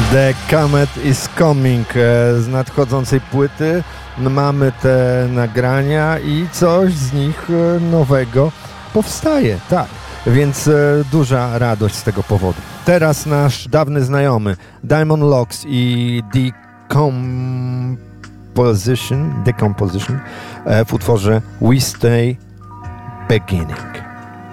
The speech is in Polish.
The Comet is Coming z nadchodzącej płyty. Mamy te nagrania i coś z nich nowego powstaje, tak. Więc duża radość z tego powodu. Teraz nasz dawny znajomy Diamond Locks i Decomposition w utworze We Stay Beginning.